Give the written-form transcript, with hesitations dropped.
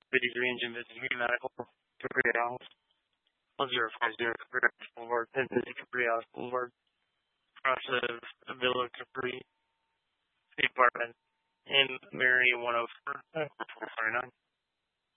53 engine visiting medical Capri House 1050 Capri Boulevard, Visit Capri House Boulevard, process Villa Capri Apartment in Mary 104 449.